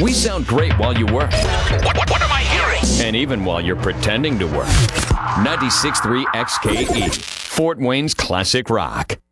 We sound great while you work. What am I hearing? And even while you're pretending to work. 96.3 XKE, Fort Wayne's classic rock.